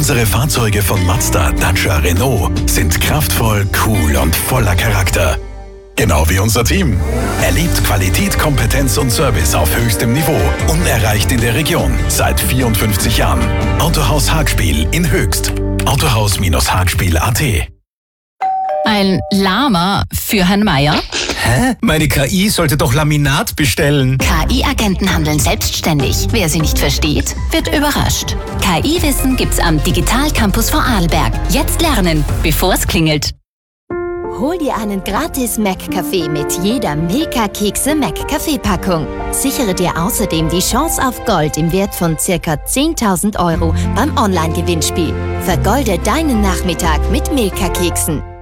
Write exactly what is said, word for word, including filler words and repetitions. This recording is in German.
Unsere Fahrzeuge von Mazda, Dacia, Renault sind kraftvoll, cool und voller Charakter. Genau wie unser Team. Erlebt Qualität, Kompetenz und Service auf höchstem Niveau. Unerreicht in der Region. Seit vierundfünfzig Jahren. Autohaus Hagspiel in Höchst. Autohaus-Hagspiel punkt at. Ein Lama für Herrn Meier? Hä? Meine K I sollte doch Laminat bestellen. K I-Agenten handeln selbstständig. Wer sie nicht versteht, wird überrascht. K I-Wissen gibt's am Digital Campus Vorarlberg. Jetzt lernen, bevor es klingelt. Hol dir einen gratis Mac-Kaffee mit jeder Milka Kekse-Mac-Kaffee-Packung. Sichere dir außerdem die Chance auf Gold im Wert von ca. zehntausend Euro beim Online-Gewinnspiel. Vergolde deinen Nachmittag mit Milka-Keksen.